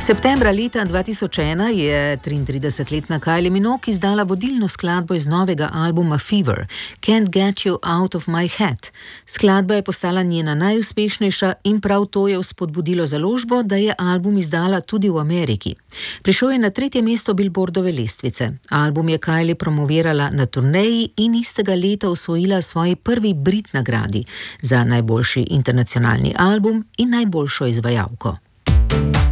Septembra leta 2001 je 33-letna Kylie Minogue izdala vodilno skladbo iz novega albuma Fever, Can't Get You Out of My Head. Skladba je postala njena najuspešnejša in prav to je vzpodbudilo založbo, da je album izdala tudi v Ameriki. Prišel je na 3. mesto Billboardove lestvice. Album je Kylie promovirala na turneji in istega leta osvojila svoji prvi Brit nagradi za najboljši internacionalni album in najboljšo izvajalko.